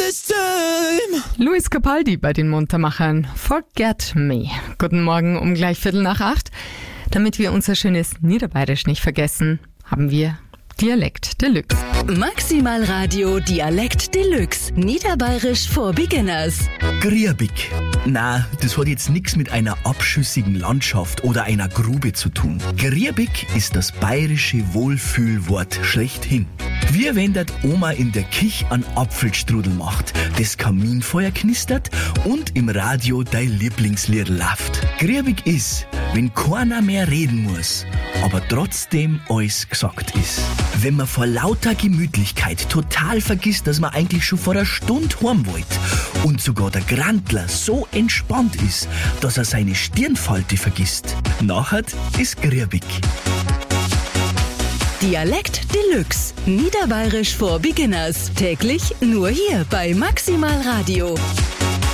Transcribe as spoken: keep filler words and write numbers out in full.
this time. Luis Capaldi bei den Muntermachern. Forget me. Guten Morgen um gleich Viertel nach acht. Damit wir unser schönes Niederbayerisch nicht vergessen, haben wir Dialekt Deluxe. Maximal Radio Dialekt Deluxe. Niederbayerisch for Beginners. Griebig. Na, das hat jetzt nichts mit einer abschüssigen Landschaft oder einer Grube zu tun. Griebig ist das bayerische Wohlfühlwort schlechthin. Wie wenn dat Oma in der Kich einen Apfelstrudel macht, das Kaminfeuer knistert und im Radio dein Lieblingslied läuft. Griebig ist, wenn keiner mehr reden muss, aber trotzdem alles gesagt ist. Wenn man vor lauter Gemütlichkeit total vergisst, dass man eigentlich schon vor einer Stunde heim wollte und sogar der Grandler so entspannt ist, dass er seine Stirnfalte vergisst. Nachher ist griebig. Dialekt Deluxe. Niederbayerisch for Beginners. Täglich nur hier bei Maximal Radio.